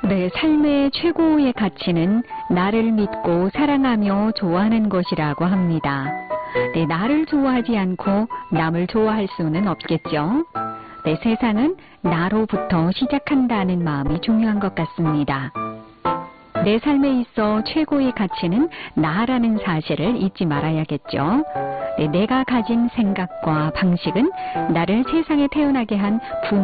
내 삶의 최고의 가치는 나를 믿고 사랑하며 좋아하는 것이라고 합니다. 네, 나를 좋아하지 않고 남을 좋아할 수는 없겠죠. 네, 세상은 나로부터 시작한다는 마음이 중요한 것 같습니다. 내 삶에 있어 최고의 가치는 나라는 사실을 잊지 말아야겠죠. 네, 내가 가진 생각과 방식은 나를 세상에 태어나게 한 부모